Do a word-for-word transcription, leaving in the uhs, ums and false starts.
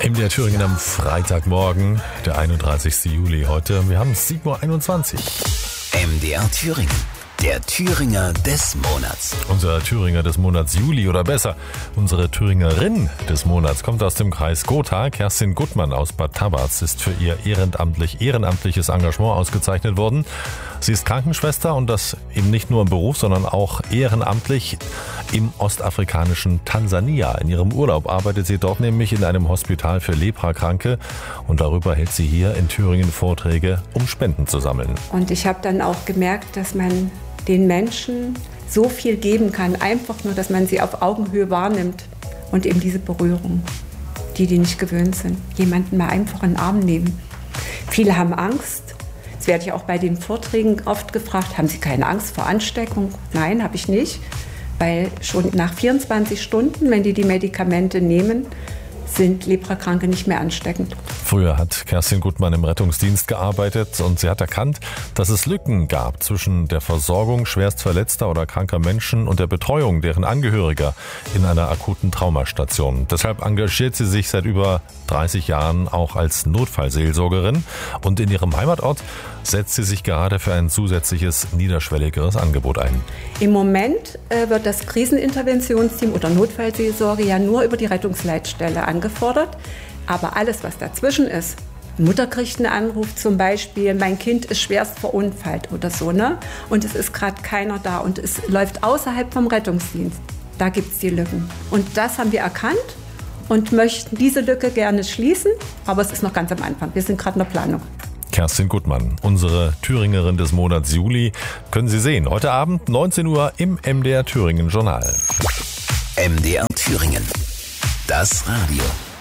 M D R Thüringen am Freitagmorgen, der einunddreißigsten Juli heute. Wir haben sieben Uhr einundzwanzig. M D R Thüringen, der Thüringer des Monats. Unser Thüringer des Monats Juli, oder besser, unsere Thüringerin des Monats kommt aus dem Kreis Gotha. Kerstin Gutmann aus Bad Tabatz ist für ihr ehrenamtlich, ehrenamtliches Engagement ausgezeichnet worden. Sie ist Krankenschwester und das eben nicht nur im Beruf, sondern auch ehrenamtlich im ostafrikanischen Tansania. In ihrem Urlaub arbeitet sie dort nämlich in einem Hospital für Leprakranke und darüber hält sie hier in Thüringen Vorträge, um Spenden zu sammeln. Und ich habe dann auch gemerkt, dass man den Menschen so viel geben kann, einfach nur, dass man sie auf Augenhöhe wahrnimmt und eben diese Berührung, die die nicht gewöhnt sind, jemanden mal einfach in den Arm nehmen. Viele haben Angst. Das werde ich auch bei den Vorträgen oft gefragt, haben Sie keine Angst vor Ansteckung? Nein, habe ich nicht, weil schon nach vierundzwanzig Stunden, wenn die die Medikamente nehmen, sind Leprakranke nicht mehr ansteckend. Früher hat Kerstin Gutmann im Rettungsdienst gearbeitet und sie hat erkannt, dass es Lücken gab zwischen der Versorgung schwerst verletzter oder kranker Menschen und der Betreuung deren Angehöriger in einer akuten Traumastation. Deshalb engagiert sie sich seit über dreißig Jahren auch als Notfallseelsorgerin und in ihrem Heimatort setzt sie sich gerade für ein zusätzliches, niederschwelligeres Angebot ein. Im Moment äh, wird das Kriseninterventionsteam oder Notfallseelsorge ja nur über die Rettungsleitstelle angefordert. Aber alles, was dazwischen ist, Mutter kriegt einen Anruf zum Beispiel, mein Kind ist schwerst verunfallt oder so, ne? Und es ist gerade keiner da und es läuft außerhalb vom Rettungsdienst. Da gibt es die Lücken. Und das haben wir erkannt und möchten diese Lücke gerne schließen, aber es ist noch ganz am Anfang. Wir sind gerade in der Planung. Kerstin Gutmann, unsere Thüringerin des Monats Juli, können Sie sehen. Heute Abend neunzehn Uhr im M D R Thüringen Journal. M D R Thüringen, das Radio.